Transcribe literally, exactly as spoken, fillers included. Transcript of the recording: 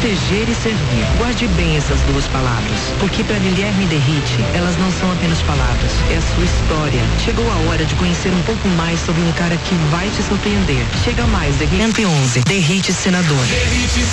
proteger e servir. Guarde bem essas duas palavras, porque para Guilherme Derrite, elas não são apenas palavras, é a sua história. Chegou a hora de conhecer um pouco mais sobre um cara que vai te surpreender. Chega mais, Derrite cento e onze, Derrite Senador. Derrite